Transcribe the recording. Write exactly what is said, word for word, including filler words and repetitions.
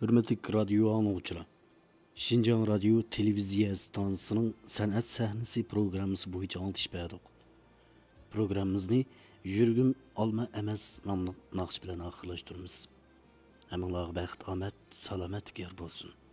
Hürmetli radyo anlıqçılar. Şinjan Radyo Televiziya stansiyasının san'at sahnesi programmasi bo'yicha anglitish berdik. Programmamizni Yurgim olma emas nomli naqsh bilan oxirlashtiramiz. Hammalarga baxt, omad, salomat ger bo'lsin.